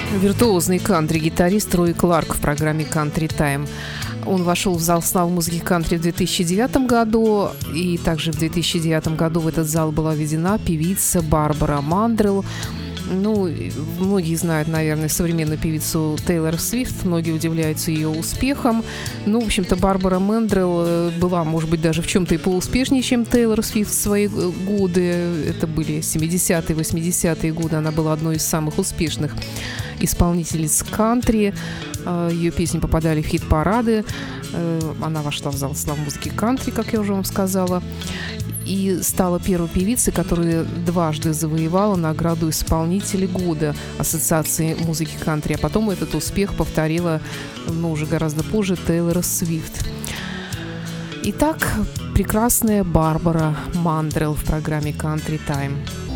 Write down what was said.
Виртуозный кантри-гитарист Рой Кларк в программе «Country Time». Он вошел в зал славы музыки кантри в 2009 году, и также в 2009 году в этот зал была введена певица Барбара Мандрелл. Ну, многие знают, наверное, современную певицу Тейлор Свифт, многие удивляются ее успехом. Ну, в общем-то, Барбара Мандрелл была, может быть, даже в чем-то и поуспешнее, чем Тейлор Свифт в свои годы. Это были 70-е, 80-е годы. Она была одной из самых успешных исполнительниц кантри. Ее песни попадали в хит-парады. Она вошла в зал славы музыки кантри, как я уже вам сказала, и стала первой певицей, которая дважды завоевала награду исполнителя года Ассоциации музыки кантри, а потом этот успех повторила, уже гораздо позже, Тейлор Свифт. Итак, прекрасная Барбара Мандрелл в программе «Country Time».